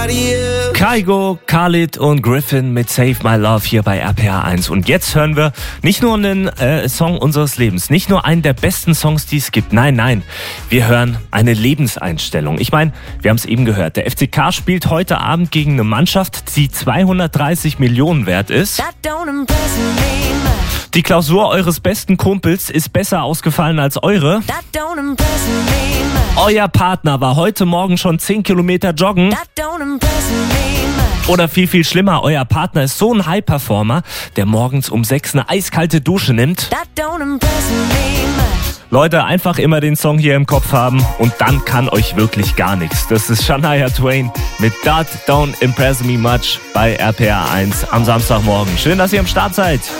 Kygo, Khalid und Griffin mit Save My Love hier bei RPA 1. Und jetzt hören wir nicht nur einen Song unseres Lebens, nicht nur einen der besten Songs, die es gibt. Nein, wir hören eine Lebenseinstellung. Ich meine, wir haben es eben gehört, der FCK spielt heute Abend gegen eine Mannschaft, die 230 Millionen wert ist. Die Klausur eures besten Kumpels ist besser ausgefallen als eure. Euer Partner war heute Morgen schon 10 Kilometer joggen. Oder viel schlimmer, euer Partner ist so ein High-Performer, der morgens um 6 eine eiskalte Dusche nimmt. Leute, einfach immer den Song hier im Kopf haben und dann kann euch wirklich gar nichts. Das ist Shania Twain mit That Don't Impress Me Much bei RPA 1 am Samstagmorgen. Schön, dass ihr am Start seid.